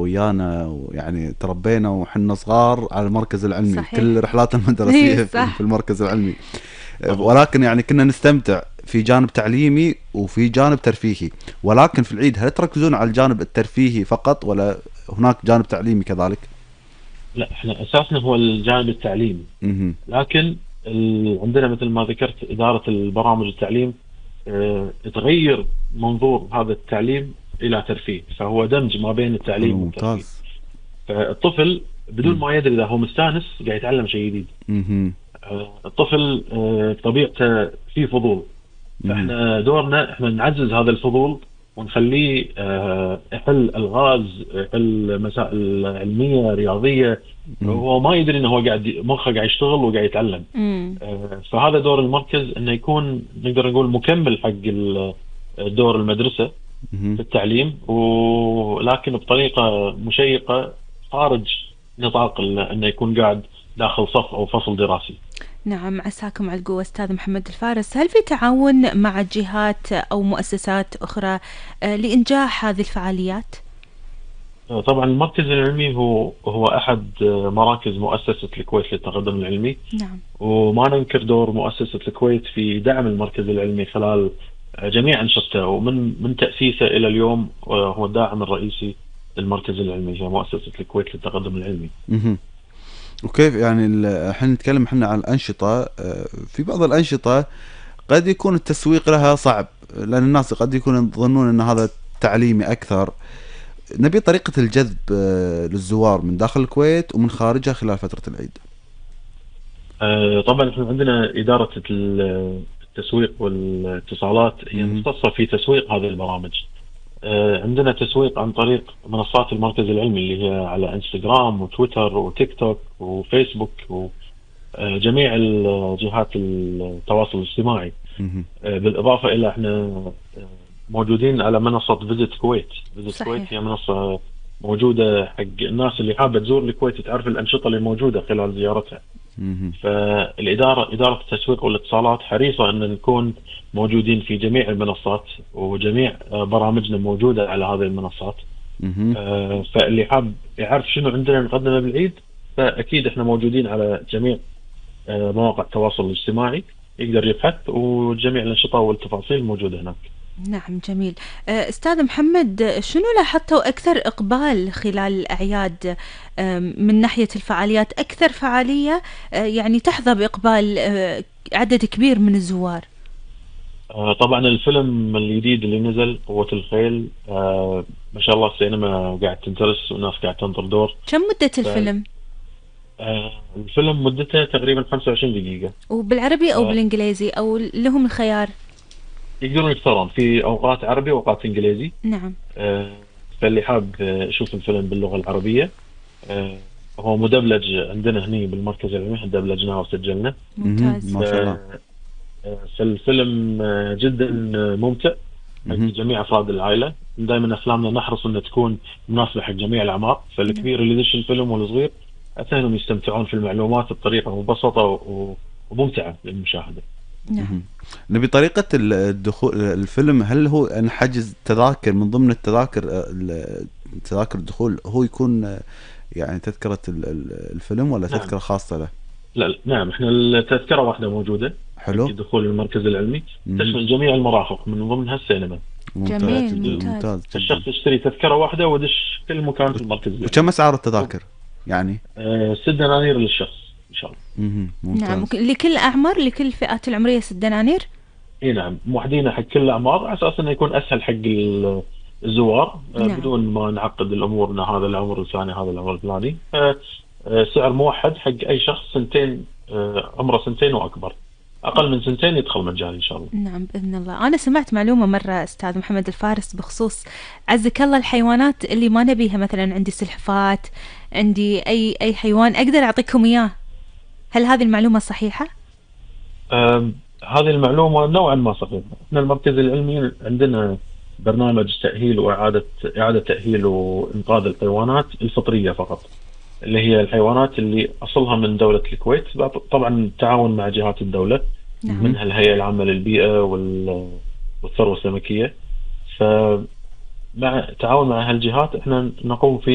ويانا، ويعني تربينا وحنا صغار على المركز العلمي. صحيح. كل رحلات المدرسية إيه في صح. المركز العلمي. صحيح. ولكن يعني كنا نستمتع في جانب تعليمي وفي جانب ترفيهي. ولكن في العيد هل تركزون على الجانب الترفيهي فقط ولا هناك جانب تعليمي كذلك؟ لا، احنا اساسنا هو الجانب التعليمي، مهم. لكن عندنا مثل ما ذكرت إدارة البرامج التعليم تغير منظور هذا التعليم إلى ترفيه، فهو دمج ما بين التعليم والترفيه. ممتاز. فالطفل بدون ما يدري إذا هو مستانس قاعد يتعلم شيء جديد. مهم. الطفل بطبيعته فيه فضول، فاحنا دورنا احنا نعزز هذا الفضول ونخليه يحل الغاز، يحل مسائل علميه رياضيه. هو ما يدري انه هو قاعد مخه قاعد يشتغل وقاعد يتعلم. فهذا دور المركز، انه يكون نقدر نقول مكمل حق دور المدرسه في التعليم، ولكن بطريقه مشيقه خارج نطاق انه يكون قاعد داخل صف او فصل دراسي. نعم، عساكم على القوة أستاذ محمد الفارس. هل في تعاون مع جهات أو مؤسسات أخرى لإنجاح هذه الفعاليات؟ طبعا المركز العلمي هو أحد مراكز مؤسسة الكويت للتقدم العلمي. نعم. وما ننكر دور مؤسسة الكويت في دعم المركز العلمي خلال جميع أنشطته، ومن تأسيسه إلى اليوم هو الداعم الرئيسي للمركز العلمي، هي مؤسسة الكويت للتقدم العلمي. مهم. وكيف يعني احنا نتكلم احنا عن الأنشطة، في بعض الأنشطة قد يكون التسويق لها صعب، لأن الناس قد يكونوا يظنون أن هذا تعليمي أكثر. نبي طريقة الجذب للزوار من داخل الكويت ومن خارجها خلال فترة العيد. طبعا احنا عندنا إدارة التسويق والاتصالات، هي مختصة في تسويق هذه البرامج. عندنا تسويق عن طريق منصات المركز العلمي اللي هي على انستغرام وتويتر وتيك توك وفيسبوك وجميع الجهات التواصل الاجتماعي. بالإضافة إلى احنا موجودين على منصة فيزيت كويت. فيزيت كويت هي منصة موجودة حق الناس اللي حابة تزور الكويت تعرف الأنشطة اللي موجودة خلال زيارتها. إدارة التسويق والاتصالات حريصة أن نكون موجودين في جميع المنصات، وجميع برامجنا موجودة على هذه المنصات. فاللي حاب يعرف شنو عندنا نقدمه بالعيد، فأكيد إحنا موجودين على جميع مواقع التواصل الاجتماعي، يقدر يبحث وجميع الأنشطة والتفاصيل موجودة هناك. نعم، جميل. أستاذ محمد، شنو لاحظتوا أكثر إقبال خلال الأعياد من ناحية الفعاليات؟ أكثر فعالية يعني تحظى بإقبال عدد كبير من الزوار؟ طبعا الفيلم الجديد اللي نزل قوة الخيل، ما شاء الله السينما قاعد تنترس والناس قاعد تنظر دور. كم مدة الفيلم؟ الفيلم مدته تقريبا 25 دقيقة. وبالعربي أو بالإنجليزي أو لهم الخيار؟ يقدرون يختارون في أوقات عربي وأوقات إنجليزي. نعم. فاللي حاب يشوف الفيلم باللغة العربية هو مدبلج عندنا هني بالمركز العلمي، دبلجناه وسجلنا. ممتاز. ما شاء الله. فالفيلم جدا ممتع حق جميع أفراد العائلة. دائما أفلامنا نحرص أن تكون مناسبة حق جميع الأعمار، فالكبير اللي يدش الفيلم والصغير أثنهم يستمتعون في المعلومات بطريقة مبسطة وممتعة للمشاهدة. نعم. نبي طريقة الدخول الفيلم، هل هو نحجز تذاكر من ضمن تذاكر الدخول هو يكون يعني تذكرة الفيلم ولا نعم. تذكرة خاصة له؟ لا، نعم، احنا التذكرة واحدة موجودة. حلو. دخول المركز العلمي تشمل جميع المرافق من ضمنها السينما. جميل. ممتاز. الشخص يشتري تذكرة واحدة ودش كل مكان في المركز العلمي. وكم أسعار التذاكر يعني؟ 6 دنانير للشخص إن شاء الله. نعم، لكل أعمار، لكل فئات العمرية 6 دنانير؟ اي نعم، موحدينه حق كل الأعمار على أساس إنه يكون أسهل حق الزوار. نعم. بدون ما نعقد الأمور إن هذا العمر الثاني هذا العمر الفلاني. سعر موحد حق أي شخص سنتين، عمره 2 وأكبر. أقل من 2 يدخل مجاني إن شاء الله. نعم بإذن الله. أنا سمعت معلومة مرة أستاذ محمد الفارس بخصوص عزك الله الحيوانات اللي ما نبيها، مثلا عندي سلحفات، عندي أي حيوان أقدر أعطيكم إياه، هل هذه المعلومة صحيحة؟ هذه المعلومة نوعا ما صحيحة. احنا المركز العلمي عندنا برنامج تأهيل إعادة تأهيل وإنقاذ الحيوانات الفطرية فقط، اللي هي الحيوانات اللي أصلها من دولة الكويت، طبعا بالتعاون مع جهات الدولة. نعم. منها الهيئة العامة للبيئة والثروة السمكية. فمع تعاون مع هالجهات احنا نقوم في